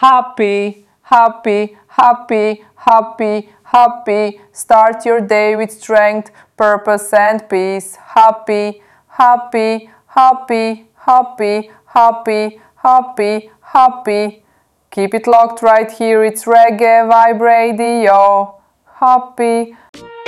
Happy, happy, happy, happy, happy. Start your day with strength, purpose and peace. Happy, happy, happy, happy, happy, happy, happy. Keep it locked right here, it's Reggae Vibe Radio. Happy.